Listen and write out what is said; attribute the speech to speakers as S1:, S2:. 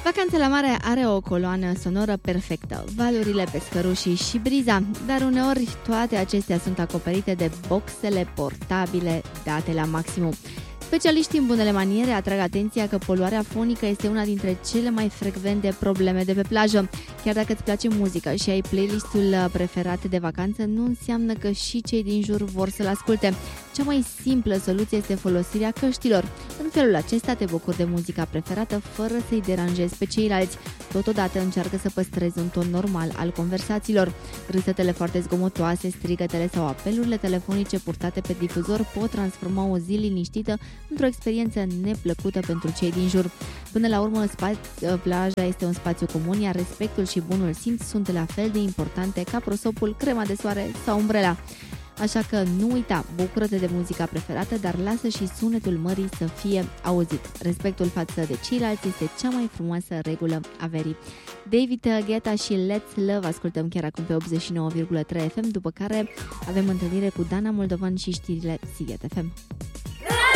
S1: Vacanța la mare are o coloană sonoră perfectă, valurile, pescărușii și briza, dar uneori toate acestea sunt acoperite de boxele portabile date la maximum. Specialiștii în bunele maniere atrag atenția că poluarea fonică este una dintre cele mai frecvente probleme de pe plajă. Chiar dacă îți place muzica și ai playlistul preferat de vacanță, nu înseamnă că și cei din jur vor să-l asculte. Cea mai simplă soluție este folosirea căștilor. În felul acesta te bucuri de muzica preferată fără să-i deranjezi pe ceilalți. Totodată încearcă să păstrezi un ton normal al conversațiilor. Râsetele foarte zgomotoase, strigătele sau apelurile telefonice purtate pe difuzor pot transforma o zi liniștită într-o experiență neplăcută pentru cei din jur. Până la urmă, plaja este un spațiu comun, iar respectul și bunul simț sunt la fel de importante ca prosopul, crema de soare sau umbrela. Așa că nu uita, bucură-te de muzica preferată, dar lasă și sunetul mării să fie auzit. Respectul față de ceilalți este cea mai frumoasă regulă a verii. David Guetta și Let's Love ascultăm chiar acum pe 89,3 FM, după care avem întâlnire cu Dana Moldovan și știrile Sighet FM.